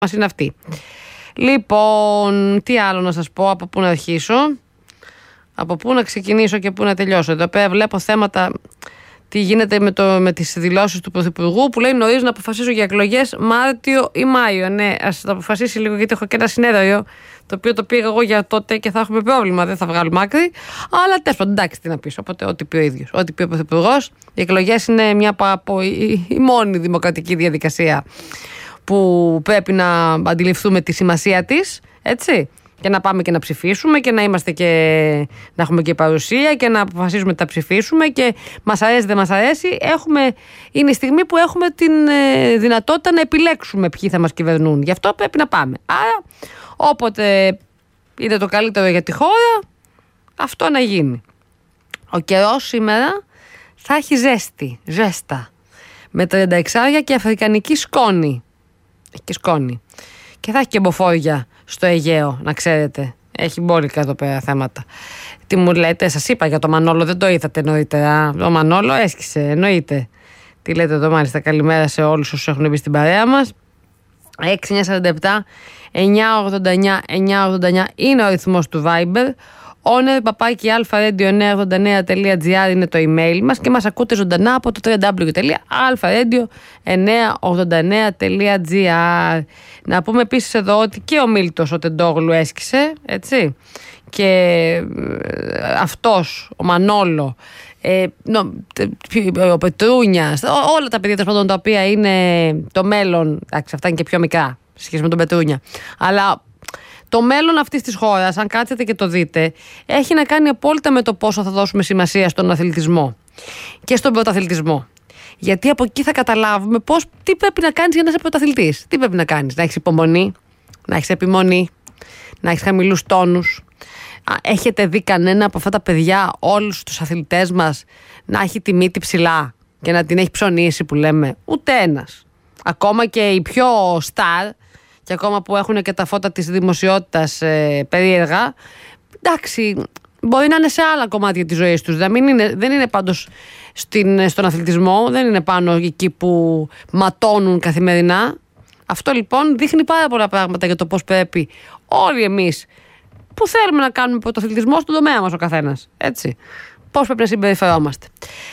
μας είναι αυτή. Λοιπόν, τι άλλο να σας πω, από πού να αρχίσω, από πού να ξεκινήσω και πού να τελειώσω. Εδώ πέρα βλέπω θέματα, τι γίνεται με τις δηλώσεις του Πρωθυπουργού που λέει νωρίς να αποφασίσω για εκλογές Μάρτιο ή Μάιο. Ναι, ας το αποφασίσει λίγο, γιατί έχω και ένα συνέδριο το οποίο το πήγα εγώ για τότε και θα έχουμε πρόβλημα, δεν θα βγάλουμε άκρη. Αλλά τέλος πάντων, εντάξει, τι να πεις. Οπότε, ό,τι πει ο ίδιος, ό,τι πει ο Πρωθυπουργός, οι εκλογές είναι η μόνη δημοκρατική διαδικασία που πρέπει να αντιληφθούμε τη σημασία της, έτσι. Και να πάμε και να ψηφίσουμε και να είμαστε και να έχουμε και παρουσία και να αποφασίσουμε ότι θα ψηφίσουμε και μας αρέσει δεν μας αρέσει. Είναι η στιγμή που έχουμε την δυνατότητα να επιλέξουμε ποιοι θα μας κυβερνούν. Γι' αυτό πρέπει να πάμε. Άρα όποτε είναι το καλύτερο για τη χώρα, αυτό να γίνει. Ο καιρός σήμερα θα έχει ζέστα. Με 36 και αφρικανική σκόνη. Και σκόνη. Και θα έχει και μποφόρια στο Αιγαίο, να ξέρετε. Έχει μπόλικα εδώ πέρα θέματα. Τι μου λέτε, σας είπα για το Μανόλο, δεν το είδατε νωρίτερα. Ο Μανόλο έσκησε, εννοείται. Τι λέτε εδώ, μάλιστα, καλημέρα σε όλους όσους έχουν μπει στην παρέα μας. 6947 989 989 είναι ο αριθμός του Viber. Owner@alpha-radio989.gr είναι το email μας και μας ακούτε ζωντανά από το www.alpha-radio989.gr. Να πούμε επίσης εδώ ότι και ο Μίλτος ο Τεντόγλου έσκησε, έτσι, και αυτός, ο Μανόλο, ο Πετρούνιας, όλα τα παιδιά τα οποία είναι το μέλλον, εντάξει, αυτά είναι και πιο μικρά σε σχέση με τον Πετρούνια, αλλά το μέλλον αυτής της χώρας, αν κάτσετε και το δείτε, έχει να κάνει απόλυτα με το πόσο θα δώσουμε σημασία στον αθλητισμό και στον πρωταθλητισμό. Γιατί από εκεί θα καταλάβουμε τι πρέπει να κάνεις για να είσαι πρωταθλητής. Τι πρέπει να κάνεις, να έχεις υπομονή, να έχεις επιμονή, να έχεις χαμηλούς τόνους. Έχετε δει κανένα από αυτά τα παιδιά, όλους τους αθλητές μας, να έχει τη μύτη ψηλά και να την έχει ψωνίσει που λέμε? Ούτε ένας. Ακόμα και οι πιο στάρ, και ακόμα που έχουν και τα φώτα της δημοσιότητας περίεργα, εντάξει, μπορεί να είναι σε άλλα κομμάτια της ζωής τους. Δεν είναι πάντως στον αθλητισμό, δεν είναι πάνω εκεί που ματώνουν καθημερινά. Αυτό λοιπόν δείχνει πάρα πολλά πράγματα για το πώς πρέπει όλοι εμείς που θέλουμε να κάνουμε πρωταθλητισμό στον τομέα μας ο καθένας. Έτσι. Πώς πρέπει να συμπεριφερόμαστε.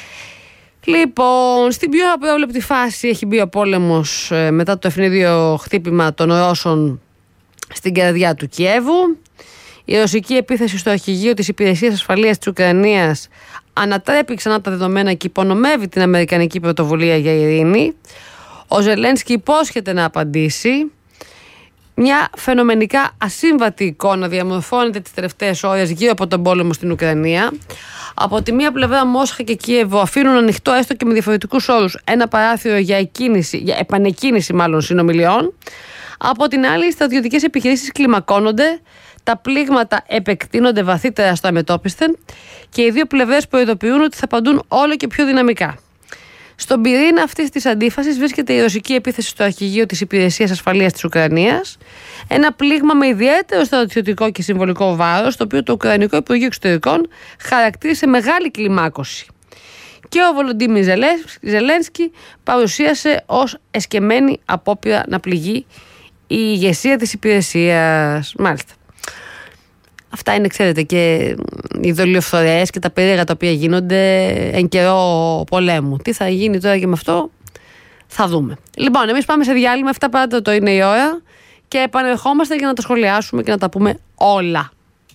Λοιπόν, στην πιο απρόβλεπτη φάση έχει μπει ο πόλεμος μετά το ευνίδιο χτύπημα των Ρώσων στην καρδιά του Κιέβου. Η ρωσική επίθεση στο αρχηγείο της Υπηρεσίας Ασφαλείας της Ουκρανίας ανατρέπει ξανά τα δεδομένα και υπονομεύει την αμερικανική πρωτοβουλία για ειρήνη. Ο Ζελένσκι υπόσχεται να απαντήσει. Μια φαινομενικά ασύμβατη εικόνα διαμορφώνεται τις τελευταίες ώρες γύρω από τον πόλεμο στην Ουκρανία. Από τη μία πλευρά, Μόσχα και Κίεβο αφήνουν ανοιχτό, έστω και με διαφορετικούς όρους, ένα παράθυρο για επανεκκίνηση συνομιλιών. Από την άλλη, οι στρατιωτικές επιχειρήσεις κλιμακώνονται, τα πλήγματα επεκτείνονται βαθύτερα στο αμετώπισθεν και οι δύο πλευρές προειδοποιούν ότι θα απαντούν όλο και πιο δυναμικά. Στον πυρήνα αυτής της αντίφασης βρίσκεται η ρωσική επίθεση στο αρχηγείο της Υπηρεσίας Ασφαλείας της Ουκρανίας. Ένα πλήγμα με ιδιαίτερο στρατιωτικό και συμβολικό βάρος, το οποίο το Ουκρανικό Υπουργείο Εξωτερικών χαρακτήρισε μεγάλη κλιμάκωση. Και ο Βολοντίμιρ Ζελένσκι παρουσίασε ως εσκεμμένη απόπειρα να πληγεί η ηγεσία της υπηρεσίας. Μάλιστα. Αυτά είναι, ξέρετε, και οι δολιοφθορές και τα περίεργα τα οποία γίνονται εν καιρό πολέμου. Τι θα γίνει τώρα και με αυτό, θα δούμε. Λοιπόν, εμείς πάμε σε διάλειμμα, 7 παράτατο είναι η ώρα και επανερχόμαστε για να τα σχολιάσουμε και να τα πούμε όλα.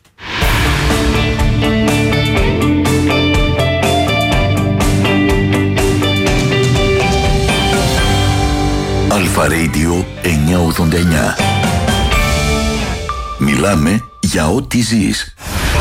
Αλφα Radio 989. Μιλάμε για ό,τι ζεις.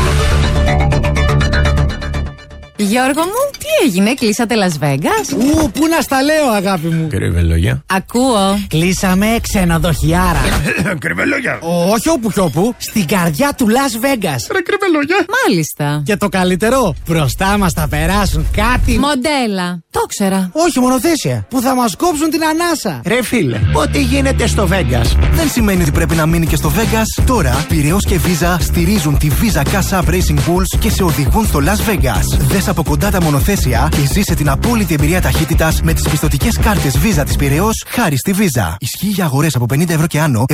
Γιώργο μου, τι έγινε, κλείσατε Las Vegas? Πού να στα λέω, αγάπη μου. Κρυβελόγια. Ακούω. Κλείσαμε ξενοδοχιάρα. Κρυβελόγια. Όχι όπου κι όπου, στην καρδιά του Las Vegas. Ρε κρυβελόγια. Μάλιστα. Και το καλύτερο, μπροστά μας θα περάσουν κάτι. Μοντέλα. Το ξέρα. Όχι, μονοθέσια. Που θα μας κόψουν την ανάσα. Ρε φίλε, ό,τι γίνεται στο Vegas δεν σημαίνει ότι πρέπει να μείνει και στο Vegas. Τώρα, Πειραιώς και Visa στηρίζουν τη Visa Cash App Racing Bulls και σε οδηγούν στο Las Vegas. Δες από κοντά τα μονοθέσια Ευθέσια και ζήσε την απόλυτη εμπειρία ταχύτητας με τις πιστωτικές κάρτες Visa της Πειραιώς χάρη στη Visa. Ισχύει για αγορές από 50 ευρώ και άνω.